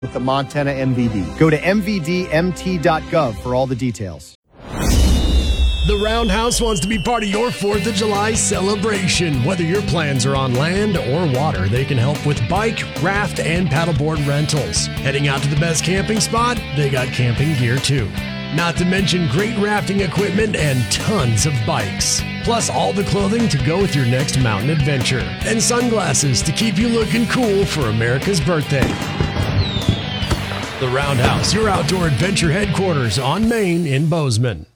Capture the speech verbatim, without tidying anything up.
with the Montana M V D. Go to m v d m t dot gov for all the details. The Roundhouse wants to be part of your fourth of July celebration. Whether your plans are on land or water, they can help with bike, raft, and paddleboard rentals. Heading out to the best camping spot? They got camping gear too. Not to mention great rafting equipment and tons of bikes. Plus all the clothing to go with your next mountain adventure. And sunglasses to keep you looking cool for America's birthday. The Roundhouse, your outdoor adventure headquarters on Main in Bozeman.